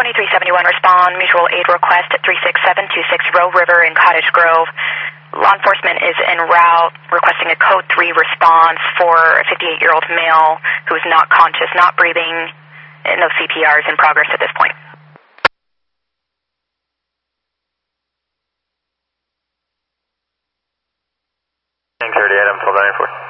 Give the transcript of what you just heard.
2371, respond, mutual aid request at 36726 Roe River in Cottage Grove. Law enforcement is en route requesting a code 3 response for a 58-year-old male who is not conscious, not breathing, and no CPR is in progress at this point. Adam, 1294.